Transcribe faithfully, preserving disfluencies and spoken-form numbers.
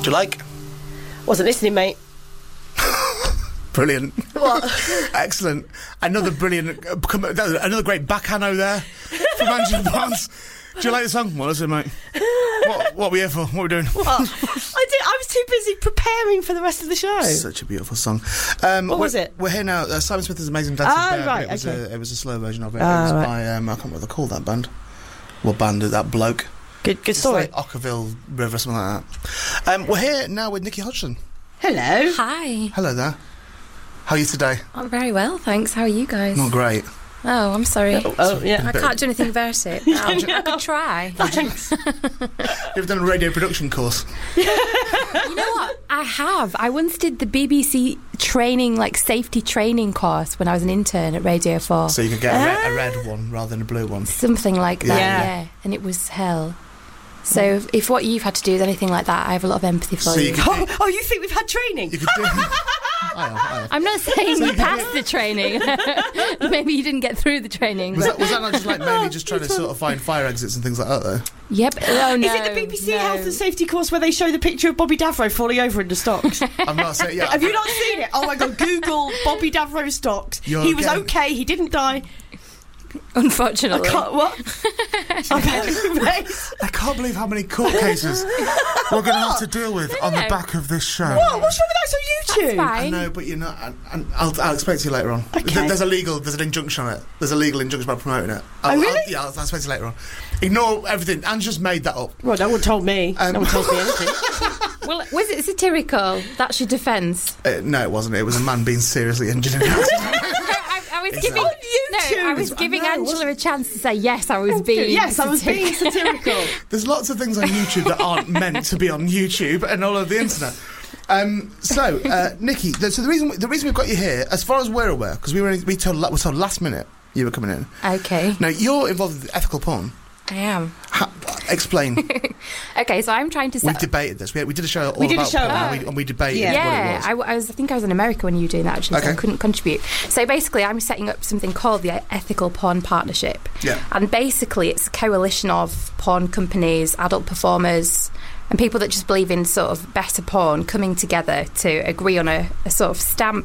Do you like? Wasn't listening, mate. Brilliant. What? Excellent. Another brilliant, uh, com- another great backhand there from Angela Barnes. Do you like the song? Well, listen, mate. What, what are we here for? What are we doing? What? I did. I was too busy preparing for the rest of the show. Such a beautiful song. Um, what was it? We're here now. Uh, Simon Smith's Amazing Dancing Ah, Bear. right, It was, okay. a, it was a slow version of it. Ah, it was right. by, um, I can't remember what they call that band. What band is that bloke? Good, good It's story. like Ockerville River, something like that. Um, we're here now with Nikki Hodgson. Hello. Hi. Hello there. How are you today? I'm very well, thanks. How are you guys? Not great. Oh, I'm sorry. Oh, oh, yeah. I can't do anything about it. No, I could try. Thanks. You've done a radio production course. You know what? I have. I once did the B B C training, like safety training course when I was an intern at Radio four. So you could get a, red, a red one rather than a blue one. Something like that, Yeah. yeah. And it was hell. So if, if what you've had to do is anything like that, I have a lot of empathy for So you you. could Oh, oh, you think we've had training? You could do... I have, I have. I'm not saying you passed the training. Maybe you didn't get through the training. Was But that, was that not just like mainly just trying to sort of find fire exits and things like that, though? yep. Oh, no, Is it the B B C no. Health and Safety course where they show the picture of Bobby Davro falling over in the stocks? I'm not saying... Yeah, Have you not seen it? Oh my God, Google Bobby Davro stocks. You're he was getting- okay, he didn't die. I Unfortunately. can't, what? I I can't believe how many court cases we're going to have to deal with on the no. back of this show. What? What's wrong with that? It's on YouTube. That's I fine. know, but you're not... And, and I'll, I'll explain to you later on. Okay. Th- There's a legal... There's an injunction on it. There's a legal injunction about promoting it. I'll, Oh, really? I'll, yeah, I'll, I'll explain to you later on. Ignore everything. Anne's just made that up. Well, no one told me. Um, no one tells me anything. Well, was it satirical? That's your defence. Uh, no, it wasn't. It was a man being seriously injured in an accident. I, I was Is giving that- no, I was I giving know, Angela a chance to say yes. I was being Yes, I was being satirical. satirical. There's lots of things on YouTube that aren't meant to be on YouTube and all over the internet. Um, so, uh, Nikki, the, so the reason the reason we've got you here, as far as we're aware, because we were we told we were told last minute you were coming in. Okay, Now you're involved with ethical porn. I am. Ha- explain. Okay, so I'm trying to We've set. debated this. We, we did a show all We did a about show porn, about and, we, and we debated Yeah. Yeah, what I, it was. I was. I think I was in America when you were doing that actually, so Okay. I couldn't contribute. So basically, I'm setting up something called the Ethical Porn Partnership. Yeah. And basically, it's a coalition of porn companies, adult performers, and people that just believe in sort of better porn coming together to agree on a, a sort of stamp